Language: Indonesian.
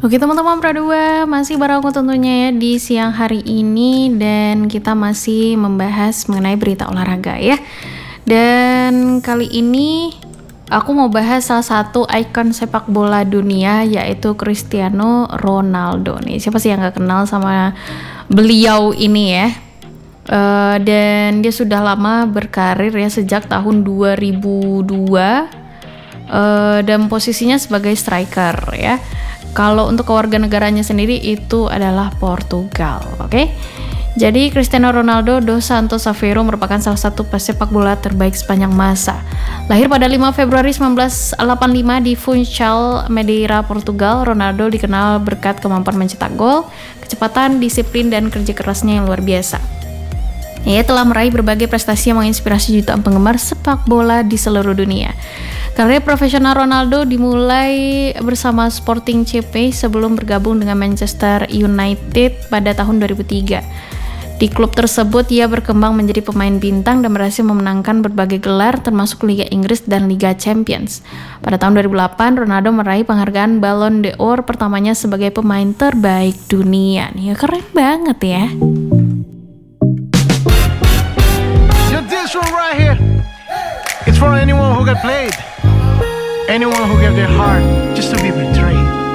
Oke teman-teman Pradua, masih bareng aku tentunya ya di siang hari ini. Dan kita masih membahas mengenai berita olahraga ya. Dan kali ini aku mau bahas salah satu ikon sepak bola dunia, yaitu Cristiano Ronaldo nih. Siapa sih yang gak kenal sama beliau ini ya. Dan dia sudah lama berkarir ya, sejak tahun 2002, dan posisinya sebagai striker ya. Kalau untuk kewarganegaranya sendiri itu adalah Portugal, oke? Jadi Cristiano Ronaldo dos Santos Aveiro merupakan salah satu pesepak bola terbaik sepanjang masa. Lahir pada 5 Februari 1985 di Funchal, Madeira, Portugal, Ronaldo dikenal berkat kemampuan mencetak gol, kecepatan, disiplin, dan kerja kerasnya yang luar biasa. Ia telah meraih berbagai prestasi yang menginspirasi jutaan penggemar sepak bola di seluruh dunia. Karir profesional Ronaldo dimulai bersama Sporting CP sebelum bergabung dengan Manchester United pada tahun 2003. Di klub tersebut ia berkembang menjadi pemain bintang dan berhasil memenangkan berbagai gelar termasuk Liga Inggris dan Liga Champions. Pada tahun 2008, Ronaldo meraih penghargaan Ballon d'Or pertamanya sebagai pemain terbaik dunia. Ya keren banget ya. This one right here, it's for anyone who got played, anyone who gave their heart just to be betrayed.